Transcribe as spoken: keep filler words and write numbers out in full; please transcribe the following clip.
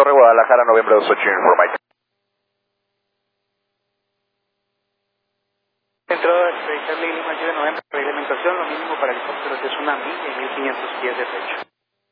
Torre Guadalajara, November dos ocho, for Mike. Entrada de Charlie Lima, de November, reglamentación, lo mínimo para helicópteros es una milla y mil quinientos pies de techo.